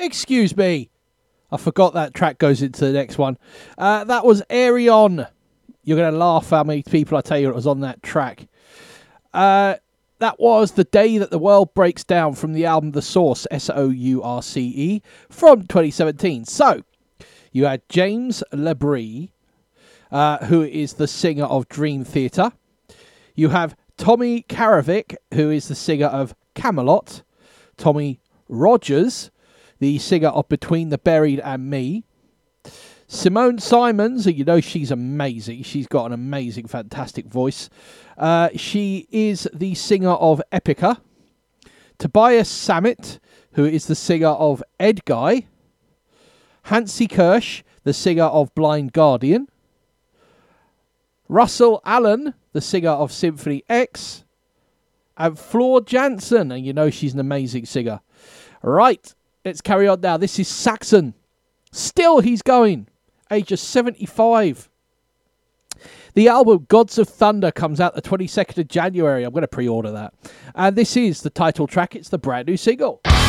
Excuse me. I forgot that track goes into the next one. That was Ayreon. You're going to laugh how many people I tell you it was on that track. That was The Day That the World Breaks Down from the album The Source, Source, from 2017. So, you had James LeBrie, who is the singer of Dream Theater. You have Tommy Karavik, who is the singer of Camelot. Tommy Rogers, the singer of Between the Buried and Me. Simone Simons, you know she's amazing. She's got an amazing, fantastic voice. She is the singer of Epica. Tobias Sammet, who is the singer of Edguy. Hansi Kirsch, the singer of Blind Guardian. Russell Allen, the singer of Symphony X. And Floor Jansen, and you know she's an amazing singer. Right, let's carry on now. This is Saxon. Still he's going. Age of 75. The album Gods of Thunder comes out the 22nd of January. I'm going to pre-order that. And this is the title track. It's the brand new single.